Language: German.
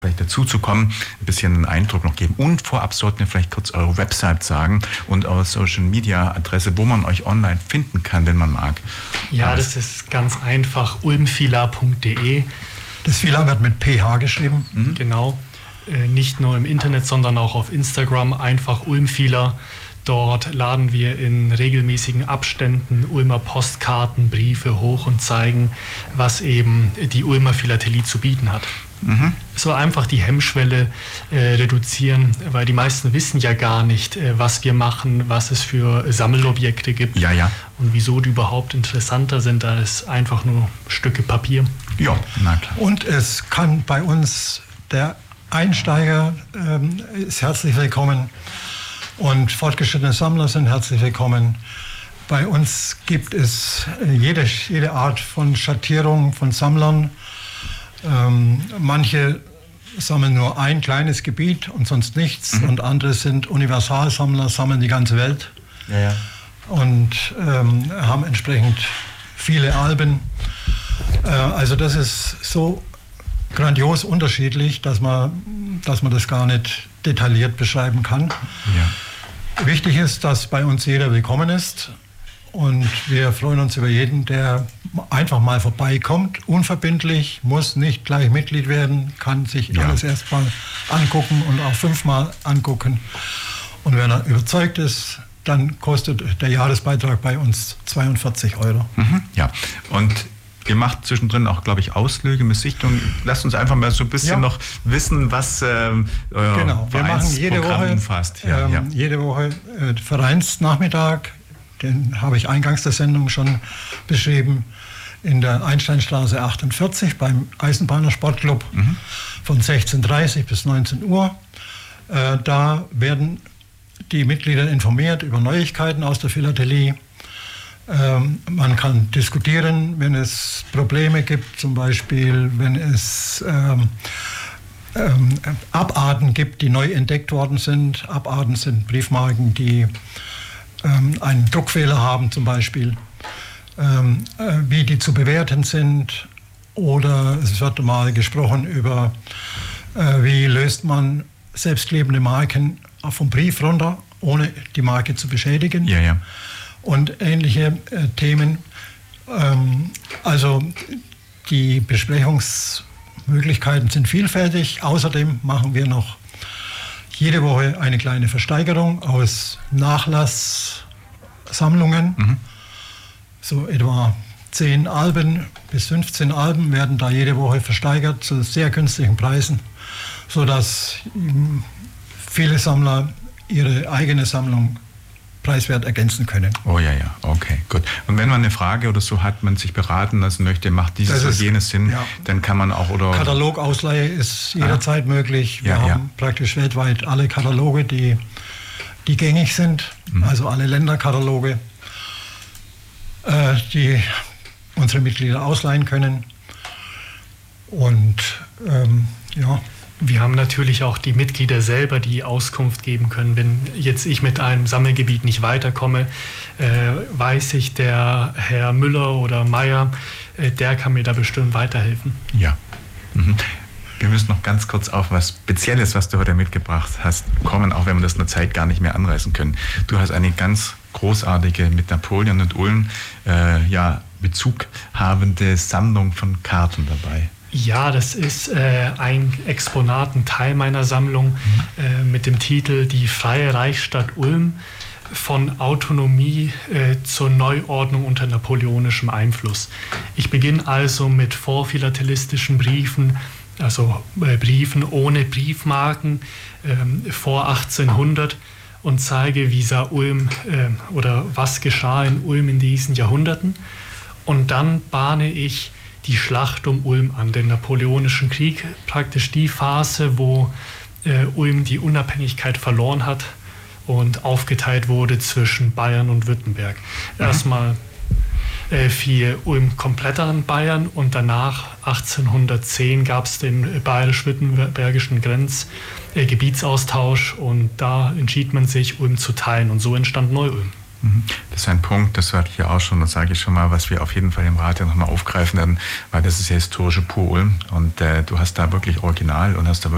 vielleicht dazu zu kommen, ein bisschen einen Eindruck noch geben. Und vorab sollten wir vielleicht kurz eure Website sagen und eure Social-Media-Adresse, wo man euch online finden kann, wenn man mag. Ja, das ist ganz einfach, ulmfila.de. Das Fila wird mit PH geschrieben. Mhm. Genau, nicht nur im Internet, sondern auch auf Instagram, einfach Ulmfila. Dort laden wir in regelmäßigen Abständen Ulmer Postkarten, Briefe hoch und zeigen, was eben die Ulmer Philatelie zu bieten hat. Mhm. So einfach die Hemmschwelle reduzieren, weil die meisten wissen ja gar nicht, was wir machen, was es für Sammelobjekte gibt und wieso die überhaupt interessanter sind als einfach nur Stücke Papier. Ja, na klar. Und es kann bei uns, der Einsteiger ist herzlich willkommen und fortgeschrittene Sammler sind herzlich willkommen. Bei uns gibt es jede Art von Schattierung von Sammlern. Manche sammeln nur ein kleines Gebiet und sonst nichts und andere sind Universalsammler, sammeln die ganze Welt und haben entsprechend viele Alben. Also das ist so grandios unterschiedlich, dass man das gar nicht detailliert beschreiben kann. Ja. Wichtig ist, dass bei uns jeder willkommen ist. Und wir freuen uns über jeden, der einfach mal vorbeikommt, unverbindlich, muss nicht gleich Mitglied werden, kann sich alles erstmal angucken und auch 5-mal angucken. Und wenn er überzeugt ist, dann kostet der Jahresbeitrag bei uns 42 €. Mhm, ja, und ihr macht zwischendrin auch, glaube ich, Ausflüge mit Sichtungen. Lasst uns einfach mal so ein bisschen noch wissen, was euer wir machen jede Woche umfasst. Jede Woche Vereinsnachmittag. Den habe ich eingangs der Sendung schon beschrieben, in der Einsteinstraße 48 beim Eisenbahner Sportclub von 16:30 bis 19 Uhr. Da werden die Mitglieder informiert über Neuigkeiten aus der Philatelie. Man kann diskutieren, wenn es Probleme gibt, zum Beispiel wenn es Abarten gibt, die neu entdeckt worden sind. Abarten sind Briefmarken, die einen Druckfehler haben zum Beispiel, wie die zu bewerten sind, oder es wird mal gesprochen über, wie löst man selbstklebende Marken vom Brief runter, ohne die Marke zu beschädigen und ähnliche Themen. Also die Besprechungsmöglichkeiten sind vielfältig. Außerdem machen wir noch jede Woche eine kleine Versteigerung aus Nachlasssammlungen. So etwa 10 Alben bis 15 Alben werden da jede Woche versteigert zu sehr günstigen Preisen, sodass viele Sammler ihre eigene Sammlung preiswert ergänzen können. Oh ja, okay, gut. Und wenn man eine Frage oder so hat, man sich beraten lassen möchte, macht dieses oder jenes Sinn, dann kann man auch, oder... Katalogausleihe ist jederzeit möglich. Wir haben praktisch weltweit alle Kataloge, die gängig sind, also alle Länderkataloge, die unsere Mitglieder ausleihen können. Und wir haben natürlich auch die Mitglieder selber, die Auskunft geben können. Wenn jetzt ich mit einem Sammelgebiet nicht weiterkomme, weiß ich, der Herr Müller oder Meier, der kann mir da bestimmt weiterhelfen. Ja. Wir müssen noch ganz kurz auf was Spezielles, was du heute mitgebracht hast, kommen, auch wenn wir das in der Zeit gar nicht mehr anreißen können. Du hast eine ganz großartige, mit Napoleon und Ulm Bezug habende Sammlung von Karten dabei. Ja, das ist ein Exponat, ein Teil meiner Sammlung mit dem Titel Die Freie Reichsstadt Ulm, von Autonomie zur Neuordnung unter napoleonischem Einfluss. Ich beginne also mit vorphilatelistischen Briefen, also Briefen ohne Briefmarken vor 1800 und zeige, wie sah Ulm oder was geschah in Ulm in diesen Jahrhunderten. Und dann bahne ich die Schlacht um Ulm an, den Napoleonischen Krieg, praktisch die Phase, wo Ulm die Unabhängigkeit verloren hat und aufgeteilt wurde zwischen Bayern und Württemberg. Erstmal fiel Ulm komplett an Bayern und danach 1810 gab es den bayerisch-württembergischen Gebietsaustausch und da entschied man sich, Ulm zu teilen und so entstand Neu-Ulm. Das ist ein Punkt, das hatte ich ja auch schon, das sage ich schon mal, was wir auf jeden Fall im Radio nochmal aufgreifen werden, weil das ist ja historische Pur Ulm und du hast da wirklich Original und hast da wirklich